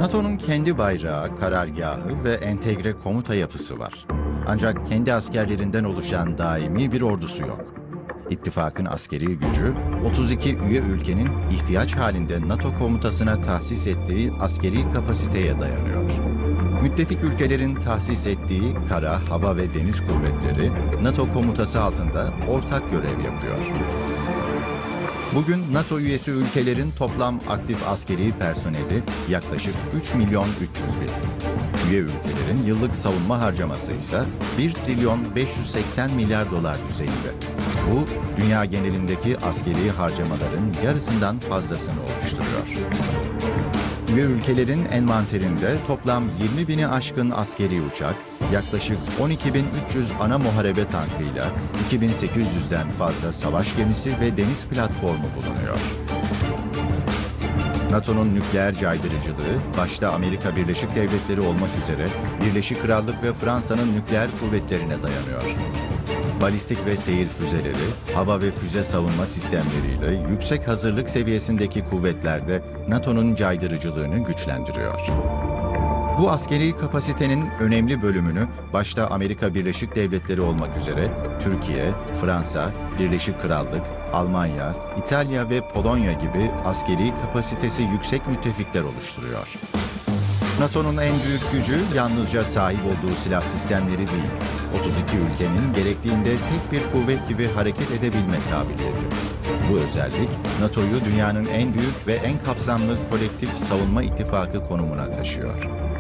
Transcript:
NATO'nun kendi bayrağı, karargahı ve entegre komuta yapısı var. Ancak kendi askerlerinden oluşan daimi bir ordusu yok. İttifakın askeri gücü, 32 üye ülkenin ihtiyaç halinde NATO komutasına tahsis ettiği askeri kapasiteye dayanıyor. Müttefik ülkelerin tahsis ettiği kara, hava ve deniz kuvvetleri NATO komutası altında ortak görev yapıyor. Bugün NATO üyesi ülkelerin toplam aktif askeri personeli yaklaşık 3 milyon 300 bin. Üye ülkelerin yıllık savunma harcaması ise 1 trilyon 580 milyar dolar düzeyinde. Bu, dünya genelindeki askeri harcamaların yarısından fazlasını oluşturuyor. Üye ülkelerin envanterinde toplam 20 bini aşkın askeri uçak, yaklaşık 12.300 ana muharebe tankıyla 2.800'den fazla savaş gemisi ve deniz platformu bulunuyor. NATO'nun nükleer caydırıcılığı, başta Amerika Birleşik Devletleri olmak üzere Birleşik Krallık ve Fransa'nın nükleer kuvvetlerine dayanıyor. Balistik ve seyir füzeleri, hava ve füze savunma sistemleriyle yüksek hazırlık seviyesindeki kuvvetlerde NATO'nun caydırıcılığını güçlendiriyor. Bu askeri kapasitenin önemli bölümünü başta Amerika Birleşik Devletleri olmak üzere Türkiye, Fransa, Birleşik Krallık, Almanya, İtalya ve Polonya gibi askeri kapasitesi yüksek müttefikler oluşturuyor. NATO'nun en büyük gücü yalnızca sahip olduğu silah sistemleri değil, 32 ülkenin gerektiğinde tek bir kuvvet gibi hareket edebilme kabiliyeti. Bu özellik, NATO'yu dünyanın en büyük ve en kapsamlı kolektif savunma ittifakı konumuna taşıyor.